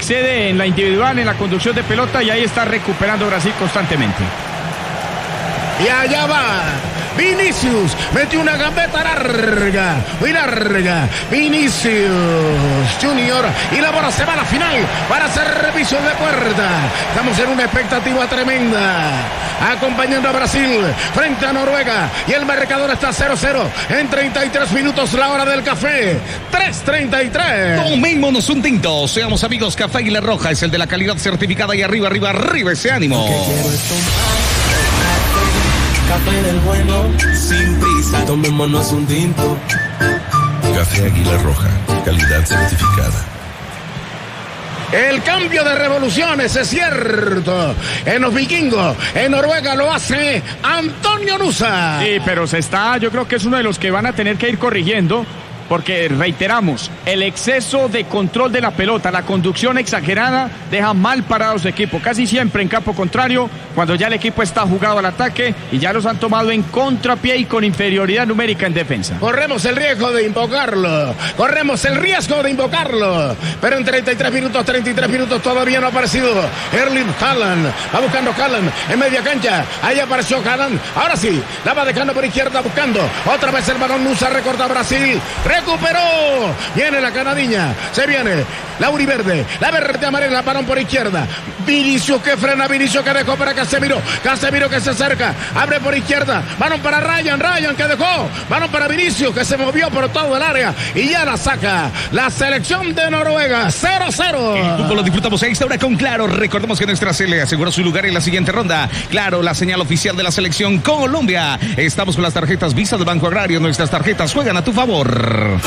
excede en la individual, en la conducción de pelota, y ahí está recuperando Brasil constantemente. Y allá va Vinicius, metió una gambeta larga, muy larga. Vinicius Junior, y la bola se va a la final para servicio de puerta. Estamos en una expectativa tremenda, acompañando a Brasil frente a Noruega, y el marcador está 0-0 en 33 minutos, la hora del café, 3:33. Tomémonos un tinto, seamos amigos. Café Águila Roja es el de la calidad certificada, y arriba, arriba, arriba ese ánimo. Café del bueno, sin prisa, tomémonos un tinto. Café Águila Roja, calidad certificada. El cambio de revoluciones, es cierto. En los vikingos, en Noruega lo hace Antonio Nusa. Sí, pero yo creo que es uno de los que van a tener que ir corrigiendo, porque reiteramos, el exceso de control de la pelota, la conducción exagerada, deja mal parados equipos, casi siempre en campo contrario, cuando ya el equipo está jugado al ataque y ya los han tomado en contrapié y con inferioridad numérica en defensa. Corremos el riesgo de invocarlo, pero en 33 minutos todavía no ha aparecido Erling Haaland. Va buscando Haaland en media cancha, ahí apareció Haaland, ahora sí, la va dejando por izquierda, buscando otra vez el balón. Nusa recorta Brasil, recuperó, viene la canadiña, se viene la uriverde, la verde amarela, balón por izquierda. Vinicius que frena, Vinicius que dejó para Casemiro que se acerca, abre por izquierda, balón para Ryan que dejó, balón para Vinicius que se movió por todo el área y ya la saca la selección de Noruega. 0-0. El fútbol lo disfrutamos a esta hora con Claro. Recordemos que nuestra Sele aseguró su lugar en la siguiente ronda. Claro, la señal oficial de la selección Colombia. Estamos con las tarjetas Visa del Banco Agrario. Nuestras tarjetas juegan a tu favor.